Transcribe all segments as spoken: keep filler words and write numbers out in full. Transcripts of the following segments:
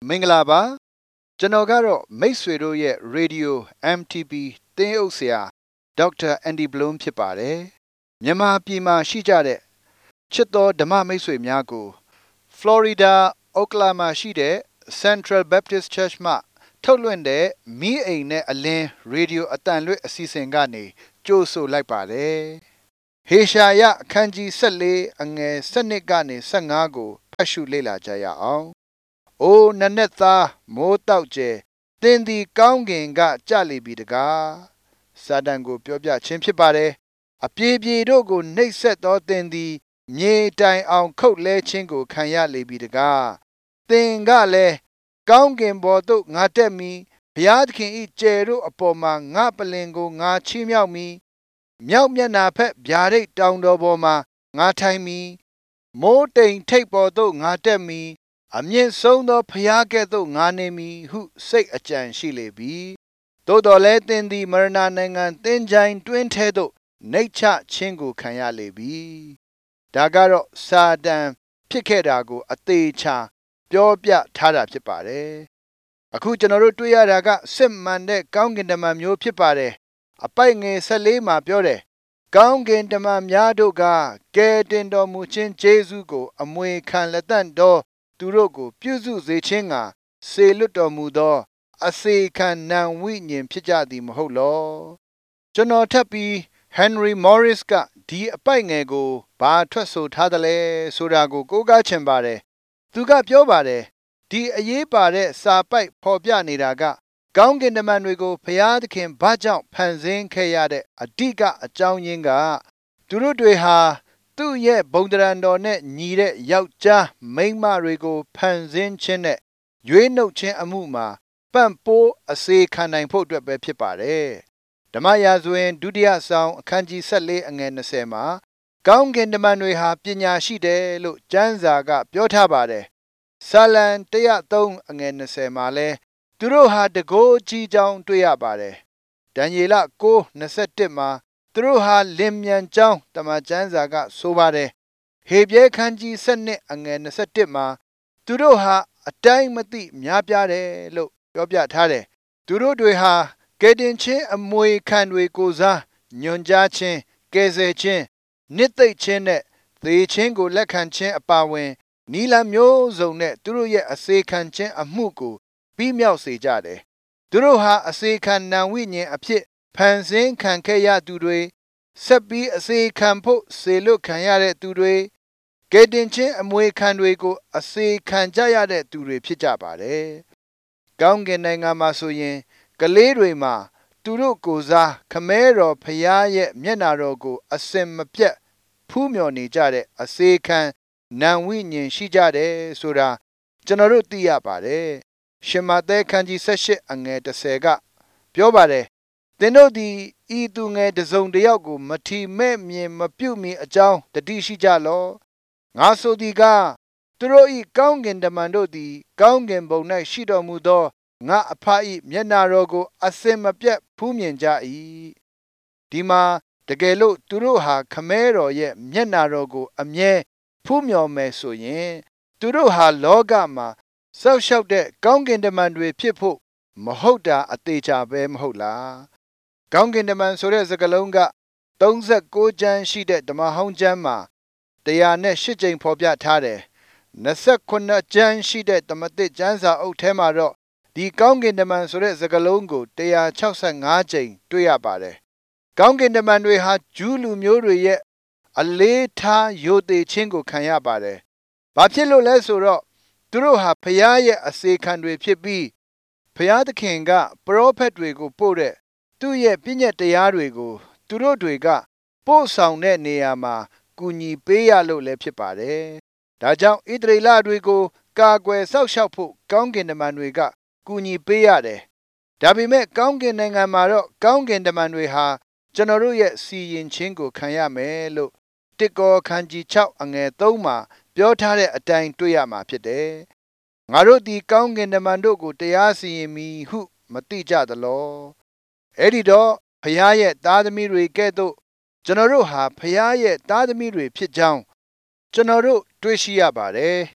မင်္ဂလာပါကျွန်တော်ကတော့မိတ်ဆွေတို့ရဲ့ Radio အမ် တီ ပီ သင်းအုပ်ဆရာဒေါက်တာအန်ဒီဘလုံးဖြစ်ပါတယ်မြန်မာပြည်မှာရှိကြတဲ့ချစ်တော်ဓမ္မမိတ်ဆွေများကို Florida Oklahoma ရှိတဲ့ Central Baptist Church မှထုတ်လွှင့်တဲ့မီးအိမ်နဲ့အလင်း Radio အတန်လွှင့်အစီအစဉ်ကနေကြိုဆိုလိုက်ပါတယ်ဟေရှာယအခန်းကြီး၁၄အငယ်၁၂ကနေ၁၅ကိုဖတ်ရှုလေ့လာကြရအောင်။အိုနနက်သားမိုးတောက်ကျဲသင်သည်ကောင်းကင်ကကြလေပြီတကား။စာတန်ကိုပြောပြခြင်းဖြစ်ပါတယ်။အပြေပြေတို့ကိုနှိပ်စက်သောသင်သည်မြေတိုင်အောင်ခုတ်လဲခြင်းကိုခံရလေပြီတကား။သင်ကလည်းကောင်းကင်ဘော်သို့ငါတက်မည်ဘုရားသခင်၏ကျယ်တို့အပေါ်မှာငါပလင်ကိုငါချီးမြှောက်မည်မြောက်မျက်နှာဖက်ဗျာဒိတ်တောင်တော်ပေါ်မှာငါထိုင်မည်မိုးတိမ်ထိပ်ပေါ်သို့ငါတက်မည်အမြင့်ဆုံးသောဘုရားကဲ့သို့ငါနေမည်ဟုစိတ်အကြံရှိလေပြီသို့တော်လည်းသင်သည်မရဏနိုင်ငံသင်္ချိုင်းတွင်းထဲသို့နှိပ်ချခြင်းကိုခံရလေပြီဒါကတော့စာတန်ဖြစ်ခဲ့တာကိုအသေးချာပြောပြထားတာဖြစ်ပါတယ်အခုကျွန်တော်တို့တွေ့ရတာကစစ်မှန်တဲ့ကောင်းကင်တမန်မျိုးဖြစ်ပါတယ်အပိုက်ငယ်၁၄မှာပြောတယ်ကောင်းကင်တမန်များတို့ကကယ်တင်တော်မူခြင်းကျေးဇူးကိုအမွေခံလက်တန့်တော်သူတို့ကိုပြုစုစေခြင်းကစေလွတ်တော်မူသောအစေခံနံဝိညာဉ်ဖြစ်ကြသည်မဟုတ်လောကျွန်တော်ထပ်ပြီး Henry Morris ကဒီအပိုက်ငယ်ကိုဘာထွက်ဆိုထားတယ်လဲဆိုတာကိုကိုးကားချင်ပါတယ်သူကပြောပါတယ်ဒီအရေးပါတဲ့စာပိုက်ဖော်ပြနေတာကကောင်းကင်တမန်တွေကိုဘုရားသခင်ဘာကြောင့်ဖန်ဆင်းခဲ့ရတဲ့အဓိကအကြောင်းရင်းကသူတို့တွေဟာသူ့ရဲ့ဘုံတရံတော်နဲ့ညီတဲ့ယောက်ျားမိန်းမတွေကိုဖန်ဆင်းခြင်းနဲ့ရွေးနှုတ်ခြင်းအမှုမှာပံ့ပိုးအစေခံနိုင်ဖို့အတွက်ပဲဖြစ်ပါတယ်ဓမ္မရာဇဝင်ဒုတိယဆောင်အခန်းကြီး၁၄အငယ်၂၀မှာကောင်းကင်တမန်တွေဟာပညာရှိတယ်လို့ကျမ်းစာကပြောထားပါတယ်ဆာလံ၁၀၃အငယ်၂၀မှာလဲသူတို့ဟာတကိုးကြီးကြောင်းတွေ့ရပါတယ်ဒံယေလ၉၂၁မှာသူတို့ဟာလင်မြန်ကြောင်းတမန်ကျမ်းစာကဆိုပါတယ်ဟေပြဲခန်းကြီး၁၂အငယ်၂၁မှာသူတို့ဟာအတိုင်းမသိများပြားတယ်လို့ပြောပြထားတယ်သူတို့တွေဟာကယ်တင်ခြင်းအမွေခံတွေကိုစားညွန်ကြားခြင်းကယ်ဆယ်ခြင်းနှစ်သိမ့်ခြင်းနဲ့သေခြင်းကိုလက်ခံခြင်းအပါအဝင်နီလမျိုးစုံနဲ့သူတို့ရဲ့အစေခံခြင်းအမှုကိုပြီးမြောက်စေကြတယ်သူတို့ဟာအစေခံနံဝိညာဉ်အဖြစ်ဖန်ဆင်းခံခဲ့ရသူတွေဆက်ပြီးအစေခံဖို့စေလွတ်ခံရတဲ့သူတွေကယ်တင်ခြင်းအမွေခံတွေကိုအစေခံကြရတဲ့သူတွေဖြစ်ကြပါတယ်ကောင်းကင်နိုင်ငံမှာဆိုရင်ကလေးတွေမှာသူတို့ကိုယ်စားခမဲတော်ဖျားရဲ့မျက်နာတော်ကိုအစင်မပြတ်ဖူးမြော်နေကြတဲ့အစေခံနံဝိညာဉ်ရှိကြတယ်ဆိုတာကျွန်တော်တို့သိရပါတယ်ရှင်မဿဲခန်းကြီး၁၈အငယ်၁၀ကပြောပါတယ်သင်တို့သည်ဤသူငယ်တစုံတစ်ယောက်ကိုမထီမဲ့မြင်မပြုတ်မီအကြောင်းတတိရှိကြလောငါဆိုသည်ကသူတို့ဤကောင်းကင်တမန်တို့သည်ကောင်းကင်ဘုံ၌ရှိတော်မူသောငါအဖ၏မျက်နာတော်ကိုအစင်မပြတ်ဖူးမြင်ကြ၏ဒီမှာတကယ်လို့သူတို့ဟာခမဲတော်ရဲ့မျက်နာတော်ကိုအမြဲဖူးမြော်မယ်ဆိုရင်သူတို့ဟာလောကမှာစောက်ရှောက်တဲ့ကောင်းကင်တမန်တွေဖြစ်ဖို့မဟုတ်တာအသေးချာပဲမဟုတ်လားကောင်းကင်တမန်ဆိုတဲ့စကားလုံးက၃၉ကျမ်းရှိတဲ့ဓမ္မဟောင်းကျမ်းမှာ၁၀၈ကြိမ်ဖော်ပြထားတယ်၂၉ကျမ်းရှိတဲ့ဓမ္မသစ်ကျမ်းစာအုပ်ထဲမှာတော့ဒီကောင်းကင်တမန်ဆိုတဲ့စကားလုံးကို၁၆၅ကြိမ်တွေ့ရပါတယ်ကောင်းကင်တမန်တွေဟာဂျူးလူမျိုးတွေရဲ့အလေးထားယိုသေခြင်းကိုခံရပါတယ်ဘာဖြစ်လို့လဲဆိုတော့သူတို့ဟာဖျားရဲ့အစေခံတွေဖြစ်ပြီးဖျားသခင်ကပရောဖက်တွေကိုပို့တဲ့သူ့ရဲ့ပြည့်ညတ်တရားတွေကိုသူတို့တွေကပို့ဆောင်တဲ့နေရာမှာကူညီပေးရလို့လည်းဖြစ်ပါတယ်ဒါကြောင့်ဣသရေလတွေကိုကာကွယ်စောင့်ရှောက်ဖို့ကောင်းကင်တမန်တွေကကူညီပေးရတယ်ဒါပေမဲ့ကောင်းကင်နိုင်ငံမှာတော့ကောင်းကင်တမန်တွေဟာကျွန်တော်တို့ရဲ့စီရင်ခြင်းကိုခံရမယ်လို့တိကောခန်းကြီး၆အငယ်၃မှာပြောထားတဲ့အတိုင်းတွေ့ရမှာဖြစ်တယ်ငါတို့ဒီကောင်းကင်တမန်တို့ကိုတရားစီရင်မည်ဟုမသိကြသလောအဲ့ဒီတော့ဖျားရဲ့သားသမီးတွေကဲ့သို့ကျွန်တော်တို့ဟာဖျားရဲ့သားသမီးတွေဖြစ်ကြောင်းကျွန်တော်တို့တွေ့ရှိရပါတယ်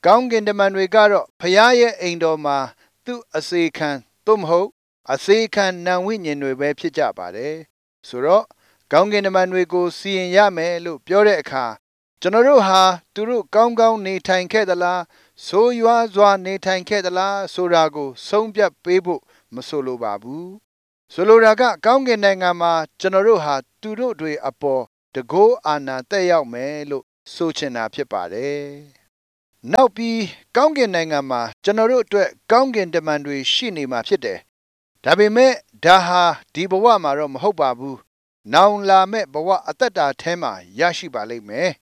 ကောင်းကင်တမန်တွေကတော့ဖျားရဲ့အိမ်တော်မှာသူ့အစေခံသို့မဟုတ်အစေခံနံဝိညာဉ်တွေပဲဖြစ်ကြပါတယ်ဆိုတော့ကောင်းကင်တမန်တွေကိုစီရင်ရမယ်လို့ပြောတဲ့အခါကျွန်တော်တို့ဟာသူတို့ကောင်းကောင်းနေထိုင်ခဲ့သလားဆိုးရွားစွာနေထိုင်ခဲ့သလားဆိုတာကိုဆုံးဖြတ်ပေးဖို့မဆိုလိုပါဘူးဆိုလိုတာကကောင်းကင်နိုင်ငံမှာကျွန်တော်တို့ဟာသူတို့တွေအပေါ်တကိုးအာဏာတက်ရောက်မယ်လို့ဆိုချင်တာဖြစ်ပါတယ်နောက်ပြီးကောင်းကင်နိုင်ငံမှာကျွန်တော်တို့အတွက်ကောင်းကင်တမန်တွေရှိနေမှာဖြစ်တယ်ဒါပေမဲ့ဒါဟာဒီဘဝမှာတော့မဟုတ်ပါဘူးနောင်လာမဲ့ဘဝအသက်တာထဲမှာရရှိပါလိမ့်မယ်